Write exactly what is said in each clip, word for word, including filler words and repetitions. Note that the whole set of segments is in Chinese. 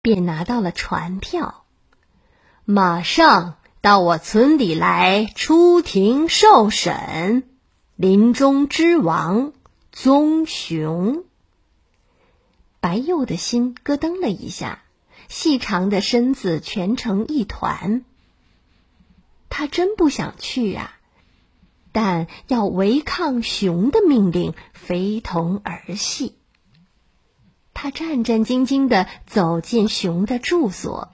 便拿到了传票，马上到我村里来出庭受审，林中之王棕熊。白幼的心咯噔了一下，细长的身子蜷成一团。他真不想去啊，但要违抗熊的命令非同儿戏。他战战兢兢地走进熊的住所。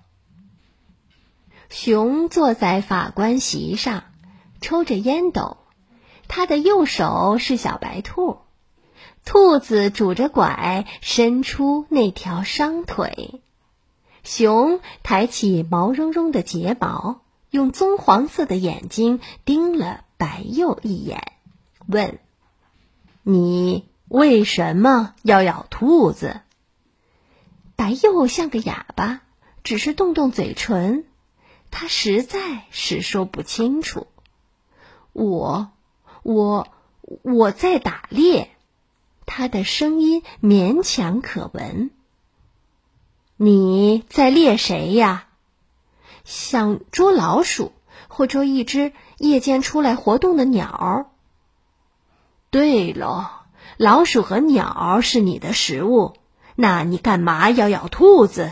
熊坐在法官席上，抽着烟斗，他的右手是小白兔，兔子拄着拐伸出那条伤腿。熊抬起毛茸茸的睫毛，用棕黄色的眼睛盯了白幼一眼，问：你为什么要咬兔子？白幼像个哑巴，只是动动嘴唇，他实在是说不清楚。我我我在打猎，他的声音勉强可闻。你在猎谁呀？想捉老鼠，或捉一只夜间出来活动的鸟。对了，老鼠和鸟是你的食物，那你干嘛要咬兔子？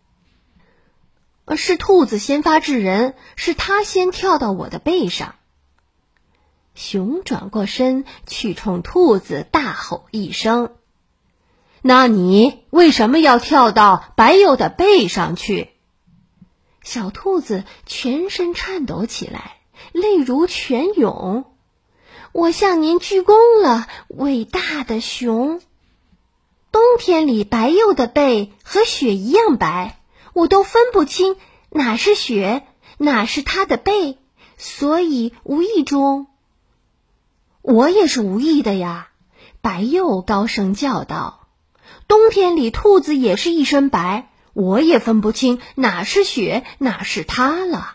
是兔子先发制人，是它先跳到我的背上。熊转过身去冲兔子大吼一声：那你为什么要跳到白幼的背上去？小兔子全身颤抖起来，泪如泉涌。我向您鞠躬了，伟大的熊。冬天里白幼的背和雪一样白，我都分不清哪是雪，哪是他的背，所以无意中。我也是无意的呀，白幼高声叫道。冬天里兔子也是一身白，我也分不清哪是雪，哪是它了。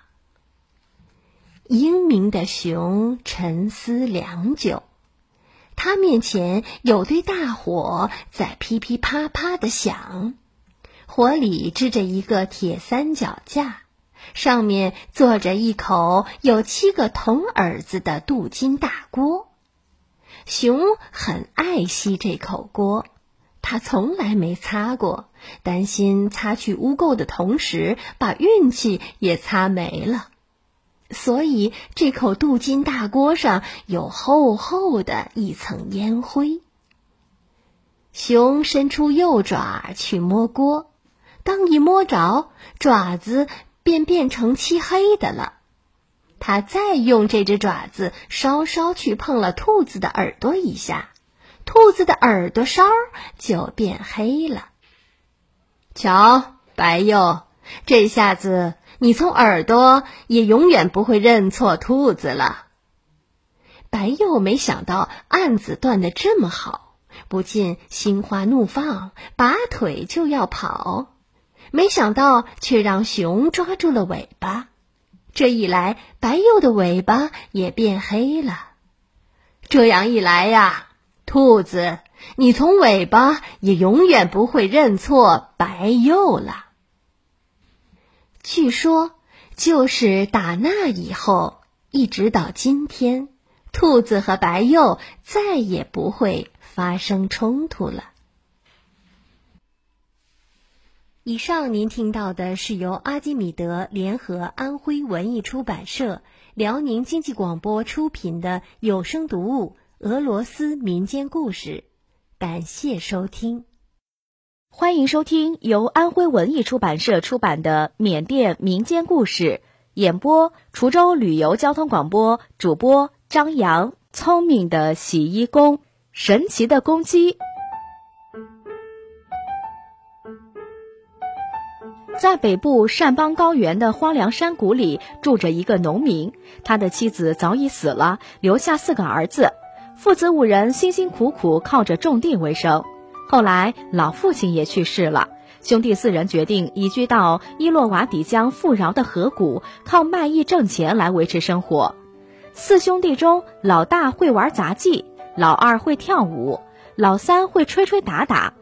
英明的熊沉思良久，他面前有堆大火在噼噼啪啪地响，火里支着一个铁三脚架，上面坐着一口有七个铜耳子的镀金大锅。熊很爱惜这口锅，他从来没擦过，担心擦去污垢的同时把运气也擦没了。所以这口镀金大锅上有厚厚的一层烟灰。熊伸出右爪去摸锅，刚一摸着，爪子便变成漆黑的了。他再用这只爪子稍稍去碰了兔子的耳朵一下，兔子的耳朵梢就变黑了。瞧，白幼，这下子你从耳朵也永远不会认错兔子了。白幼没想到案子断得这么好，不禁心花怒放，拔腿就要跑，没想到却让熊抓住了尾巴。这一来，白幼的尾巴也变黑了。这样一来呀，兔子，你从尾巴也永远不会认错白幼了。据说，就是打那以后，一直到今天，兔子和白幼再也不会发生冲突了。以上您听到的是由阿基米德联合安徽文艺出版社、辽宁经济广播出品的有声读物《俄罗斯民间故事》，感谢收听。 欢迎收听由安徽文艺出版社出版的缅甸民间故事，演播滁州旅游交通广播，主播张扬。聪明的洗衣工，神奇的公鸡。在北部善邦高原的荒凉山谷里，住着一个农民，他的妻子早已死了，留下四个儿子，父子五人辛辛苦苦靠着种地为生。后来老父亲也去世了，兄弟四人决定移居到伊洛瓦底江富饶的河谷，靠卖艺挣钱来维持生活。四兄弟中，老大会玩杂技，老二会跳舞，老三会吹吹打打，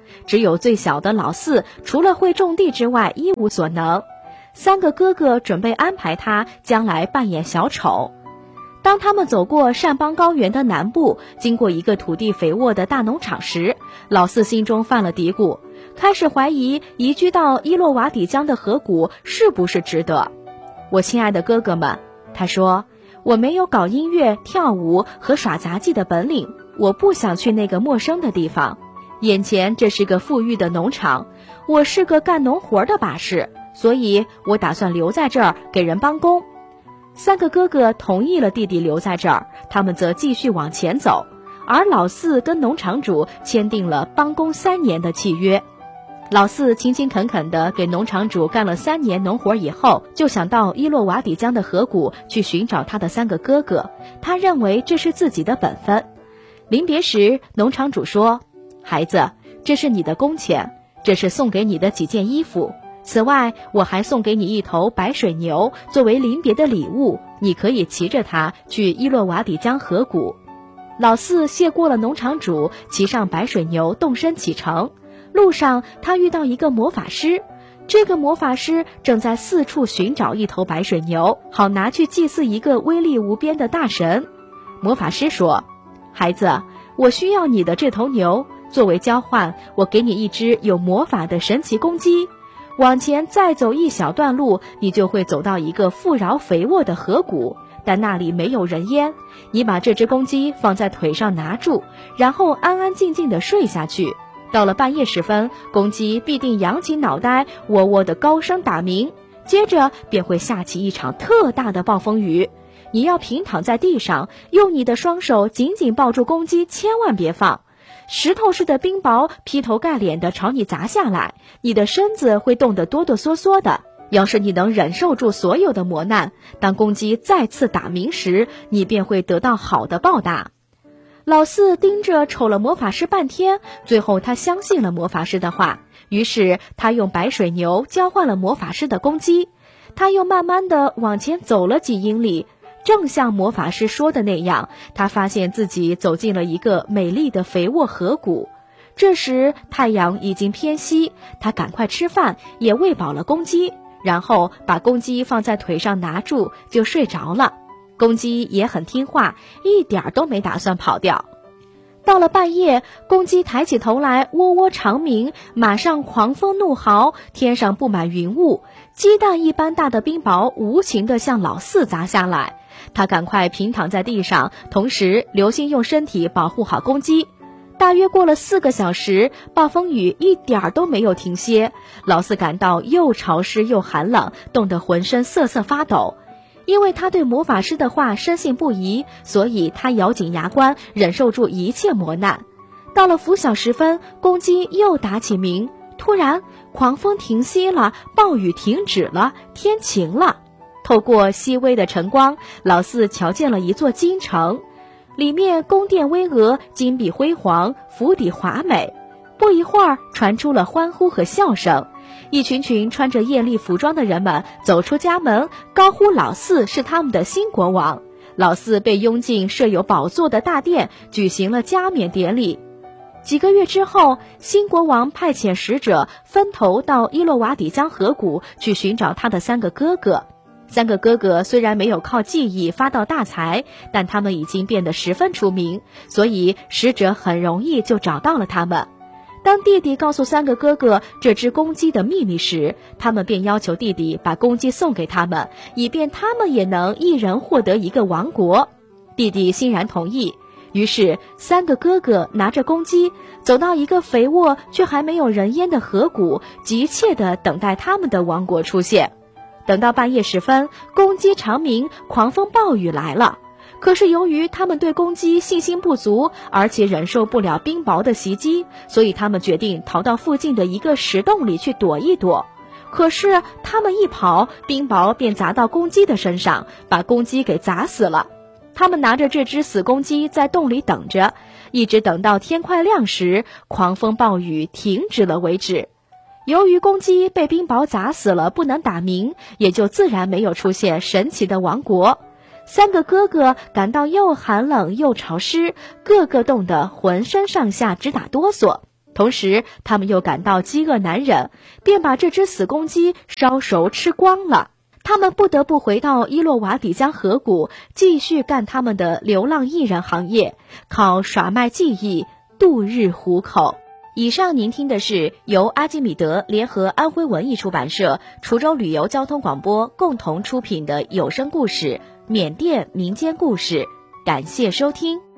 只有最小的老四除了会种地之外一无所能。三个哥哥准备安排他将来扮演小丑。当他们走过善邦高原的南部，经过一个土地肥沃的大农场时，老四心中犯了嘀咕，开始怀疑移居到伊洛瓦底江的河谷是不是值得。我亲爱的哥哥们，他说，我没有搞音乐、跳舞和耍杂技的本领，我不想去那个陌生的地方。眼前这是个富裕的农场，我是个干农活的把式，所以我打算留在这儿给人帮工。三个哥哥同意了弟弟留在这儿，他们则继续往前走，而老四跟农场主签订了帮工三年的契约。老四勤勤恳恳地给农场主干了三年农活以后，就想到伊洛瓦底江的河谷去寻找他的三个哥哥，他认为这是自己的本分。临别时，农场主说，孩子，这是你的工钱，这是送给你的几件衣服，此外我还送给你一头白水牛作为临别的礼物，你可以骑着它去伊洛瓦底江河谷。老四谢过了农场主，骑上白水牛动身启程。路上他遇到一个魔法师，这个魔法师正在四处寻找一头白水牛，好拿去祭祀一个威力无边的大神。魔法师说，孩子，我需要你的这头牛，作为交换，我给你一只有魔法的神奇公鸡。往前再走一小段路，你就会走到一个富饶肥沃的河谷，但那里没有人烟。你把这只公鸡放在腿上拿住，然后安安静静地睡下去。到了半夜时分，公鸡必定扬起脑袋，喔喔地高声打鸣，接着便会下起一场特大的暴风雨。你要平躺在地上，用你的双手紧紧抱住公鸡，千万别放。石头似的冰雹劈头盖脸地朝你砸下来，你的身子会冻得哆哆嗦嗦的。要是你能忍受住所有的磨难，当公鸡再次打鸣时，你便会得到好的报答。老四盯着瞅了魔法师半天，最后他相信了魔法师的话，于是他用白水牛交换了魔法师的公鸡。他又慢慢地往前走了几英里，正像魔法师说的那样，他发现自己走进了一个美丽的肥沃河谷。这时太阳已经偏西，他赶快吃饭，也喂饱了公鸡，然后把公鸡放在腿上拿住，就睡着了。公鸡也很听话，一点都没打算跑掉。到了半夜，公鸡抬起头来喔喔长鸣，马上狂风怒号，天上布满云雾，鸡蛋一般大的冰雹无情地向老四砸下来。他赶快平躺在地上，同时留心用身体保护好公鸡。大约过了四个小时，暴风雨一点儿都没有停歇，老四感到又潮湿又寒冷，冻得浑身瑟瑟发抖。因为他对魔法师的话深信不疑，所以他咬紧牙关，忍受住一切磨难。到了拂晓时分，公鸡又打起鸣，突然狂风停息了，暴雨停止了，天晴了。透过细微的晨光，老四瞧见了一座京城，里面宫殿巍峨，金碧辉煌，府邸华美。不一会儿，传出了欢呼和笑声。一群群穿着艳丽服装的人们走出家门，高呼老四是他们的新国王。老四被拥进设有宝座的大殿，举行了加冕典礼。几个月之后，新国王派遣使者分头到伊洛瓦底江河谷去寻找他的三个哥哥。三个哥哥虽然没有靠技艺发到大财，但他们已经变得十分出名，所以使者很容易就找到了他们。当弟弟告诉三个哥哥这只公鸡的秘密时，他们便要求弟弟把公鸡送给他们，以便他们也能一人获得一个王国。弟弟欣然同意，于是三个哥哥拿着公鸡走到一个肥沃却还没有人烟的河谷，急切地等待他们的王国出现。等到半夜时分，公鸡长鸣，狂风暴雨来了。可是由于他们对公鸡信心不足，而且忍受不了冰雹的袭击，所以他们决定逃到附近的一个石洞里去躲一躲。可是他们一跑，冰雹便砸到公鸡的身上，把公鸡给砸死了。他们拿着这只死公鸡在洞里等着，一直等到天快亮时，狂风暴雨停止了为止。由于公鸡被冰雹砸死了，不能打鸣，也就自然没有出现神奇的王国。三个哥哥感到又寒冷又潮湿，个个冻得浑身上下直打哆嗦。 同时他们又感到饥饿难忍，便把这只死公鸡烧熟吃光了。他们不得不回到伊洛瓦底江河谷，继续干他们的流浪艺人行业，靠耍卖技艺度日糊口。以上您听的是由阿基米德联合安徽文艺出版社、滁州旅游交通广播共同出品的有声故事《缅甸民间故事》，感谢收听。